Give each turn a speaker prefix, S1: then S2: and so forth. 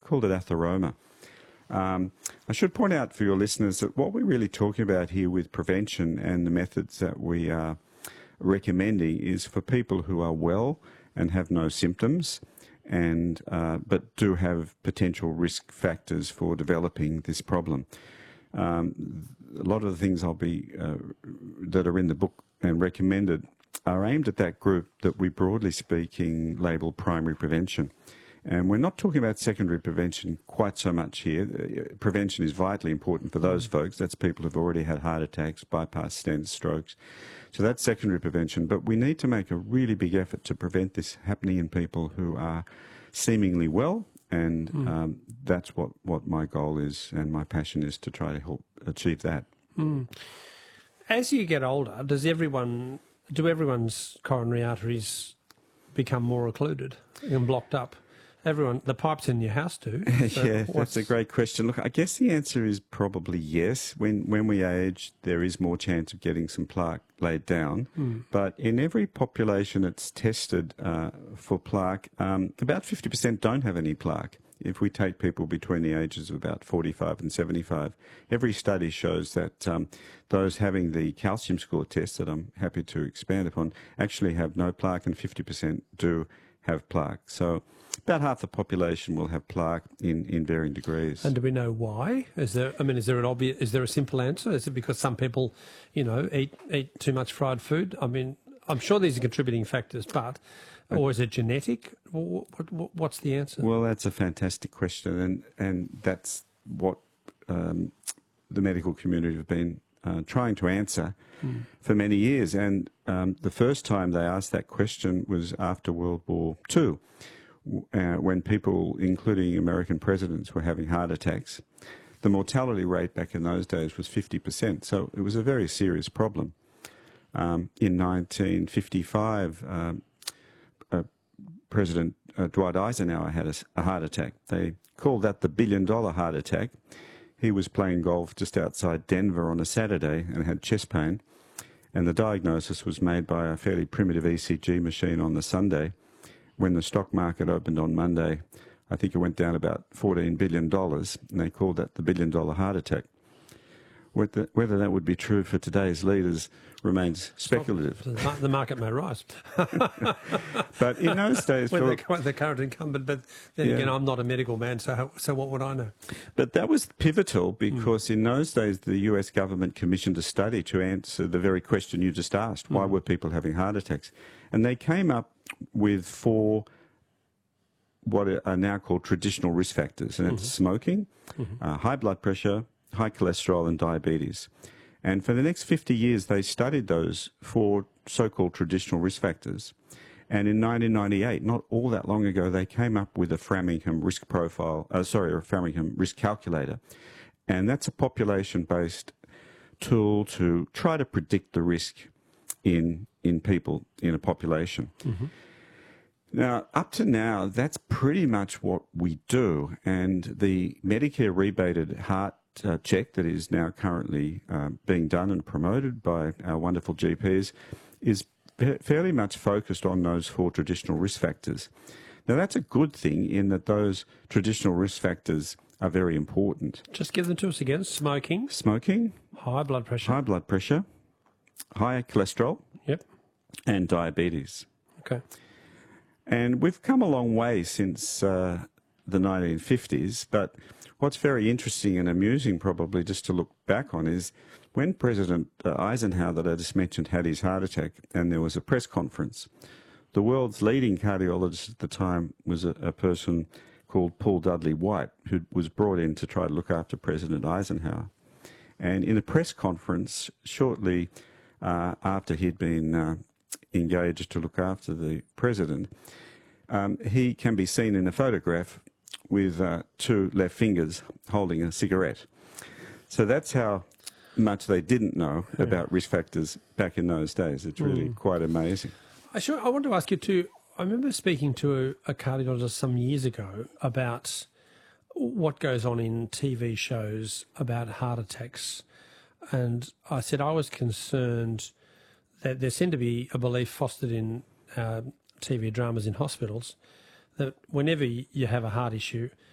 S1: called it atheroma. I should point out for your listeners that what we're really talking about here with prevention and the methods that we are recommending is for people who are well and have no symptoms, and but do have potential risk factors for developing this problem. A lot of the things that are in the book and recommended are aimed at that group that we broadly speaking label primary prevention. And we're not talking about secondary prevention quite so much here. Prevention is vitally important for those folks. That's people who've already had heart attacks, bypass stents, strokes. So that's secondary prevention. But we need to make a really big effort to prevent this happening in people who are seemingly well. And that's what my goal is and my passion is, to try to help achieve that.
S2: As you get older, do everyone's coronary arteries become more occluded and blocked up? The pipes in your house do. So
S1: yeah, that's a great question. Look, I guess the answer is probably yes. When we age, there is more chance of getting some plaque laid down. But in every population that's tested for plaque, about 50% don't have any plaque. If we take people between the ages of about 45 and 75, every study shows that those having the calcium score test that I'm happy to expand upon actually have no plaque, and 50% do have plaque. So about half the population will have plaque in varying degrees.
S2: And do we know why? Is there a simple answer? Is it because some people, eat too much fried food? I mean, I'm sure these are contributing factors, or is it genetic? What's the answer?
S1: Well, that's a fantastic question, and that's what the medical community have been trying to answer for many years. And the first time they asked that question was after World War II, when people, including American presidents, were having heart attacks. The mortality rate back in those days was 50%, so it was a very serious problem. In 1955, President Dwight Eisenhower had a heart attack. They called that the billion-dollar heart attack. He was playing golf just outside Denver on a Saturday and had chest pain, and the diagnosis was made by a fairly primitive ECG machine on the Sunday. When the stock market opened on Monday, I think it went down about $14 billion, and they called that the billion-dollar heart attack. Whether that would be true for today's leaders remains speculative.
S2: The market may rise.
S1: But in those days...
S2: the current incumbent, but then again, I'm not a medical man, so what would I know?
S1: But that was pivotal because in those days the US government commissioned a study to answer the very question you just asked. Why were people having heart attacks? And they came up with 4 what are now called traditional risk factors, and it's smoking, high blood pressure, high cholesterol, and diabetes. And for the next 50 years, they studied those 4 so-called traditional risk factors. And in 1998, not all that long ago, they came up with a Framingham risk Framingham risk calculator. And that's a population-based tool to try to predict the risk in people in a population. Now, up to now, that's pretty much what we do. And the Medicare rebated heart check that is now currently being done and promoted by our wonderful GPs is fairly much focused on those 4 traditional risk factors. Now, that's a good thing in that those traditional risk factors are very important.
S2: Just give them to us again. Smoking, high blood pressure,
S1: high cholesterol, and diabetes.
S2: Okay.
S1: And we've come a long way since the 1950s, but what's very interesting and amusing probably just to look back on is when President Eisenhower, that I just mentioned, had his heart attack and there was a press conference, the world's leading cardiologist at the time was a person called Paul Dudley White, who was brought in to try to look after President Eisenhower. And in a press conference shortly after he'd been engaged to look after the president, he can be seen in a photograph with 2 left fingers holding a cigarette. So that's how much they didn't know about risk factors back in those days. It's really quite amazing.
S2: I want to ask you too, I remember speaking to a cardiologist some years ago about what goes on in TV shows about heart attacks. And I said I was concerned that there seemed to be a belief fostered in TV dramas in hospitals that whenever you have a heart issue,